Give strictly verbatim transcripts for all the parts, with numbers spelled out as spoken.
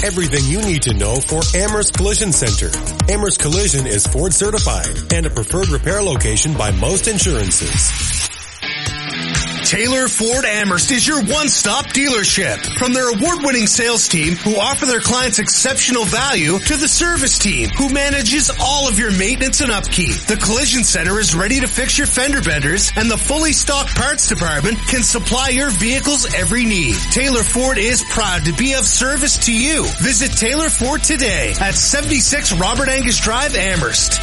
everything you need to know for Amherst Collision Center. Amherst Collision is Ford certified and a preferred repair location by most insurances. Taylor Ford Amherst is your one-stop dealership. From their award-winning sales team who offer their clients exceptional value to the service team who manages all of your maintenance and upkeep. The Collision Center is ready to fix your fender benders, and the fully stocked parts department can supply your vehicle's every need. Taylor Ford is proud to be of service to you. Visit Taylor Ford today at seventy-six Robert Angus Drive, Amherst.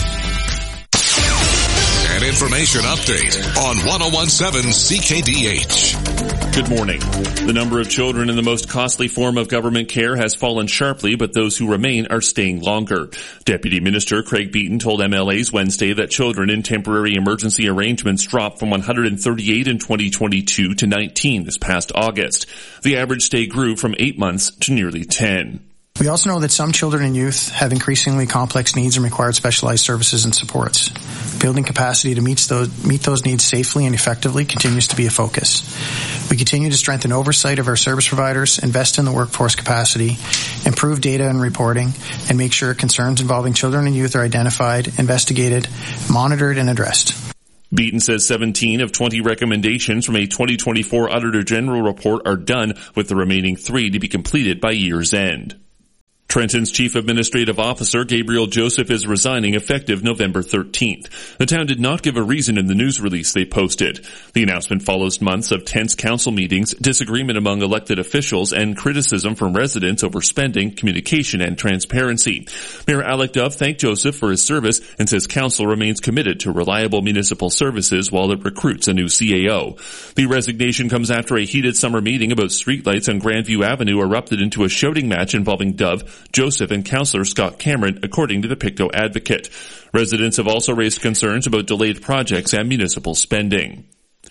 An information update on ten seventeen C K D H. Good morning. The number of children in the most costly form of government care has fallen sharply, but those who remain are staying longer. Deputy Minister Craig Beaton told M L As Wednesday that children in temporary emergency arrangements dropped from one hundred thirty-eight in twenty twenty-two to nineteen this past August. The average stay grew from eight months to nearly ten. We also know that some children and youth have increasingly complex needs and require specialized services and supports. Building capacity to meet those, meet those needs safely and effectively continues to be a focus. We continue to strengthen oversight of our service providers, invest in the workforce capacity, improve data and reporting, and make sure concerns involving children and youth are identified, investigated, monitored, and addressed. Beaton says seventeen of twenty recommendations from a twenty twenty-four Auditor General report are done, with the remaining three to be completed by year's end. Trenton's Chief Administrative Officer, Gabriel Joseph, is resigning effective November thirteenth. The town did not give a reason in the news release they posted. The announcement follows months of tense council meetings, disagreement among elected officials, and criticism from residents over spending, communication, and transparency. Mayor Alec Dove thanked Joseph for his service and says council remains committed to reliable municipal services while it recruits a new C A O. The resignation comes after a heated summer meeting about streetlights on Grandview Avenue erupted into a shouting match involving Dove, Joseph, and Councillor Scott Cameron, according to the Pictou Advocate. Residents have also raised concerns about delayed projects and municipal spending.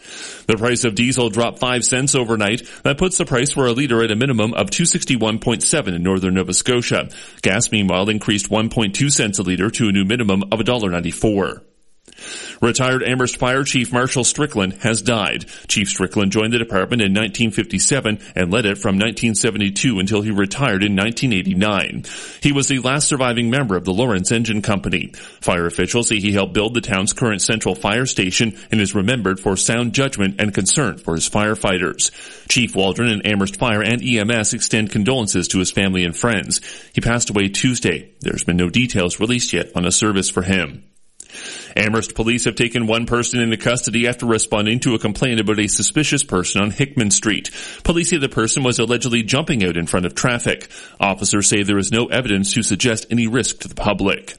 The price of diesel dropped five cents overnight. That puts the price for a litre at a minimum of two sixty-one point seven in northern Nova Scotia. Gas, meanwhile, increased one point two cents a litre to a new minimum of one dollar ninety-four. Retired Amherst Fire Chief Marshall Strickland has died. Chief Strickland joined the department in nineteen fifty-seven and led it from nineteen seventy-two until he retired in nineteen eighty-nine. He was the last surviving member of the Lawrence Engine Company. Fire officials say he helped build the town's current central fire station and is remembered for sound judgment and concern for his firefighters. Chief Waldron and Amherst Fire and E M S extend condolences to his family and friends. He passed away Tuesday. There's been no details released yet on a service for him. Amherst police have taken one person into custody after responding to a complaint about a suspicious person on Hickman Street. Police say the person was allegedly jumping out in front of traffic. Officers say there is no evidence to suggest any risk to the public.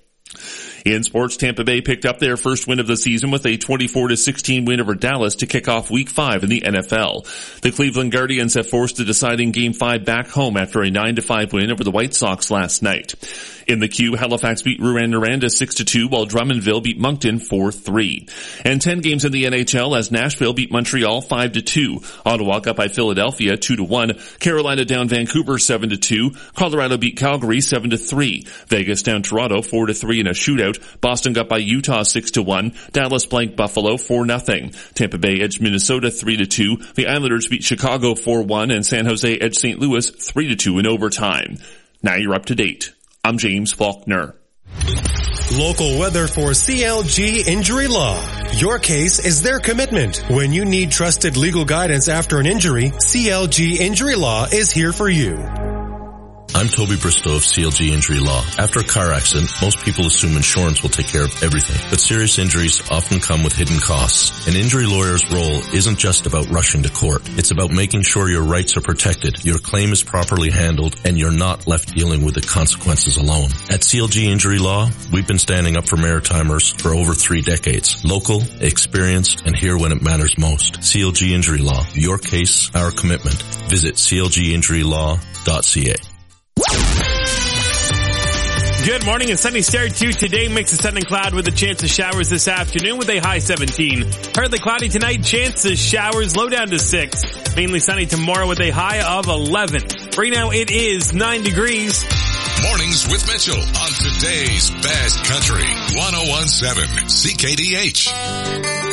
In sports, Tampa Bay picked up their first win of the season with a twenty-four to sixteen win over Dallas to kick off Week five in the N F L. The Cleveland Guardians have forced a deciding Game five back home after a nine to five win over the White Sox last night. In the Q, Halifax beat Rouyn-Noranda six to two, while Drummondville beat Moncton four three. And ten games in the N H L as Nashville beat Montreal five to two. Ottawa got by Philadelphia two to one. Carolina down Vancouver seven to two. Colorado beat Calgary seven to three. Vegas down Toronto four to three in a shootout. Boston got by Utah six to one. Dallas blanked Buffalo four nothing. Tampa Bay edged Minnesota three to two. The Islanders beat Chicago four one, and San Jose edged Saint Louis three to two in overtime. Now you're up to date. I'm James Faulkner. Local weather for C L G Injury Law. Your case is their commitment. When you need trusted legal guidance after an injury, C L G Injury Law is here for you. I'm Toby Bristow of C L G Injury Law. After a car accident, most people assume insurance will take care of everything. But serious injuries often come with hidden costs. An injury lawyer's role isn't just about rushing to court. It's about making sure your rights are protected, your claim is properly handled, and you're not left dealing with the consequences alone. At C L G Injury Law, we've been standing up for Maritimers for over three decades. Local, experienced, and here when it matters most. C L G Injury Law. Your case, our commitment. Visit c l g injury law dot c a. Good morning. A sunny start to today. Mix of sun and cloud with a chance of showers this afternoon with a high seventeen. Partly cloudy tonight. Chance of showers. Low down to six. Mainly sunny tomorrow with a high of eleven. Right now it is nine degrees. Mornings with Mitchell on today's Best Country. ten seventeen C K D H.